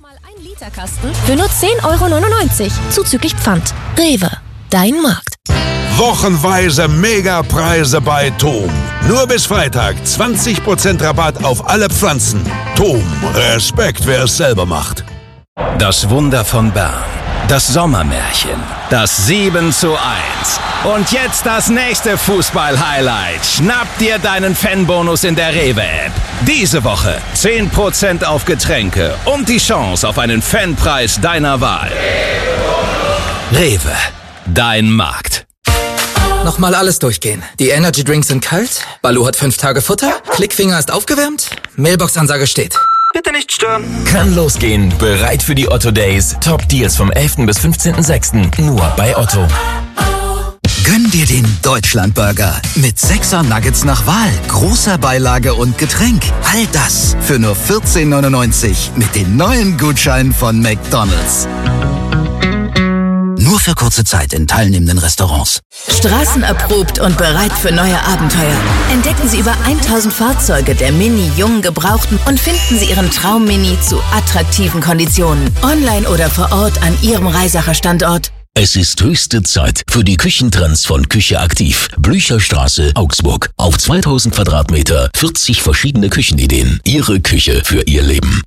Mal 1 Liter Kasten für nur 10,99 € zuzüglich Pfand. Rewe, dein Markt. Wochenweise Megapreise bei TOM. Nur bis Freitag 20% Rabatt auf alle Pflanzen. TOM, Respekt, wer es selber macht. Das Wunder von Bern. Das Sommermärchen. Das 7:1. Und jetzt das nächste Fußball-Highlight. Schnapp dir deinen Fanbonus in der Rewe-App. Diese Woche 10% auf Getränke und die Chance auf einen Fanpreis deiner Wahl. Rewe, dein Markt. Nochmal alles durchgehen. Die Energy Drinks sind kalt, Baloo hat 5 Tage Futter, Klickfinger ist aufgewärmt, Mailbox-Ansage steht. Bitte nicht stören. Kann losgehen. Bereit für die Otto Days. Top Deals vom 11. bis 15.06. Nur bei Otto. Gönn dir den Deutschlandburger mit 6er Nuggets nach Wahl, großer Beilage und Getränk. All das für nur 14,99 € mit den neuen Gutscheinen von McDonald's. Nur für kurze Zeit in teilnehmenden Restaurants. Straßenerprobt und bereit für neue Abenteuer. Entdecken Sie über 1000 Fahrzeuge der Mini, jungen, gebrauchten und finden Sie Ihren Traum-Mini zu attraktiven Konditionen. Online oder vor Ort an Ihrem Reisacher Standort. Es ist höchste Zeit für die Küchentrends von Küche Aktiv. Blücherstraße, Augsburg. Auf 2000 Quadratmeter, 40 verschiedene Küchenideen. Ihre Küche für Ihr Leben.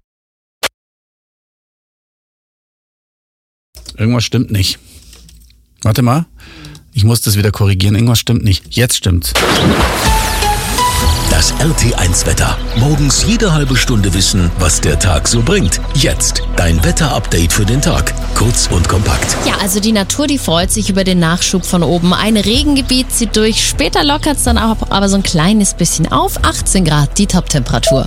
Irgendwas stimmt nicht. Warte mal. Ich muss das wieder korrigieren. Irgendwas stimmt nicht. Jetzt stimmt's. Das RT1-Wetter. Morgens jede halbe Stunde wissen, was der Tag so bringt. Jetzt dein Wetter-Update für den Tag. Kurz und kompakt. Ja, also die Natur, die freut sich über den Nachschub von oben. Ein Regengebiet zieht durch. Später lockert es dann aber so ein kleines bisschen auf. 18 Grad die Top-Temperatur.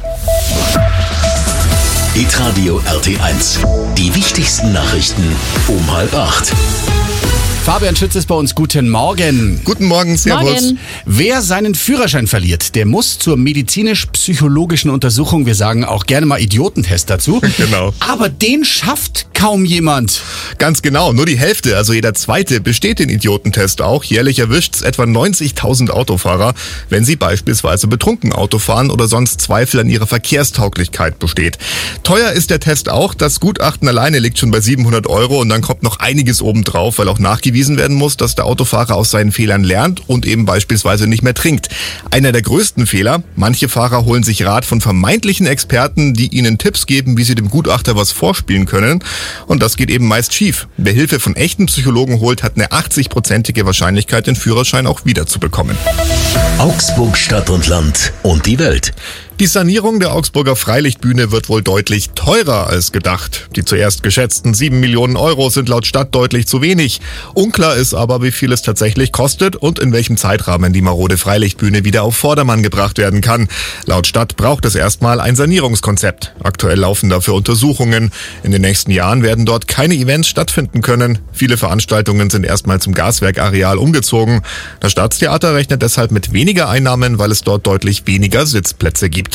Hitradio RT1. Die wichtigsten Nachrichten um 7:30. Fabian Schütz ist bei uns. Guten Morgen. Guten Morgen, servus. Morgen. Wer seinen Führerschein verliert, der muss zur medizinisch-psychologischen Untersuchung. Wir sagen auch gerne mal Idiotentest dazu. Genau. Aber den schafft kaum jemand. Ganz genau, nur die Hälfte, also jeder Zweite, besteht den Idiotentest auch. Jährlich erwischt's etwa 90.000 Autofahrer, wenn sie beispielsweise betrunken Auto fahren oder sonst Zweifel an ihrer Verkehrstauglichkeit besteht. Teuer ist der Test auch. Das Gutachten alleine liegt schon bei 700 € und dann kommt noch einiges obendrauf, weil auch nachgewiesen werden muss, dass der Autofahrer aus seinen Fehlern lernt und eben beispielsweise nicht mehr trinkt. Einer der größten Fehler: manche Fahrer holen sich Rat von vermeintlichen Experten, die ihnen Tipps geben, wie sie dem Gutachter was vorspielen können. Und das geht eben meist schief. Wer Hilfe von echten Psychologen holt, hat eine 80-prozentige Wahrscheinlichkeit, den Führerschein auch wiederzubekommen. Augsburg, Stadt und Land und die Welt. Die Sanierung der Augsburger Freilichtbühne wird wohl deutlich teurer als gedacht. Die zuerst geschätzten 7 Millionen € sind laut Stadt deutlich zu wenig. Unklar ist aber, wie viel es tatsächlich kostet und in welchem Zeitrahmen die marode Freilichtbühne wieder auf Vordermann gebracht werden kann. Laut Stadt braucht es erstmal ein Sanierungskonzept. Aktuell laufen dafür Untersuchungen. In den nächsten Jahren werden dort keine Events stattfinden können. Viele Veranstaltungen sind erstmal zum Gaswerkareal umgezogen. Das Staatstheater rechnet deshalb mit weniger Einnahmen, weil es dort deutlich weniger Sitzplätze gibt.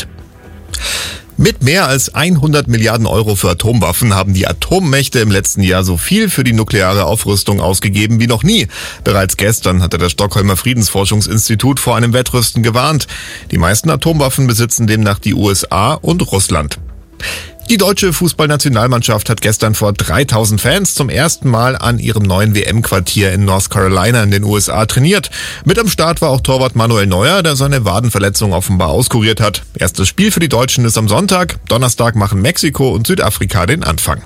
Mit mehr als 100 Milliarden € für Atomwaffen haben die Atommächte im letzten Jahr so viel für die nukleare Aufrüstung ausgegeben wie noch nie. Bereits gestern hatte das Stockholmer Friedensforschungsinstitut vor einem Wettrüsten gewarnt. Die meisten Atomwaffen besitzen demnach die USA und Russland. Die deutsche Fußballnationalmannschaft hat gestern vor 3000 Fans zum ersten Mal an ihrem neuen WM-Quartier in North Carolina in den USA trainiert. Mit am Start war auch Torwart Manuel Neuer, der seine Wadenverletzung offenbar auskuriert hat. Erstes Spiel für die Deutschen ist am Sonntag. Donnerstag machen Mexiko und Südafrika den Anfang.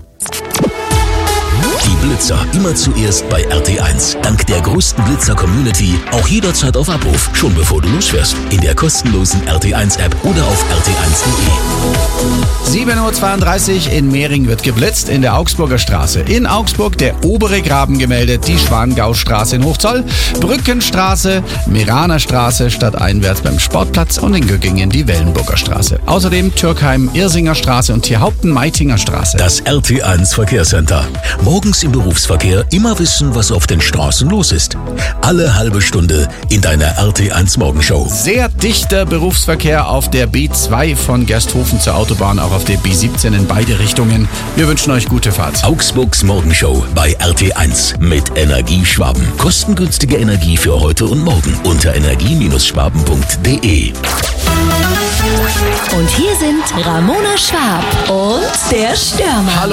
Die Blitzer immer zuerst bei RT1. Dank der größten Blitzer-Community auch jederzeit auf Abruf, schon bevor du losfährst. In der kostenlosen RT1-App oder auf rt1.de. 7:32 Uhr in Mehring wird geblitzt in der Augsburger Straße. In Augsburg der obere Graben gemeldet, die Schwangaustraße in Hochzoll, Brückenstraße, Meraner Straße stadteinwärts beim Sportplatz und in Göggingen die Wellenburger Straße. Außerdem Türkheim, Irsinger Straße und Tierhaupten-Meitinger Straße. Das RT1 Verkehrscenter. Morgens im Berufsverkehr immer wissen, was auf den Straßen los ist. Alle halbe Stunde in deiner RT1 Morgenshow. Sehr dichter Berufsverkehr auf der B2 von Gersthofen zur Autobahn, auch auf der B17 in beide Richtungen. Wir wünschen euch gute Fahrt. Augsburgs Morgenshow bei RT1 mit Energie Schwaben. Kostengünstige Energie für heute und morgen unter energie-schwaben.de. Und hier sind Ramona Schwab und der Stürmer. Hallo.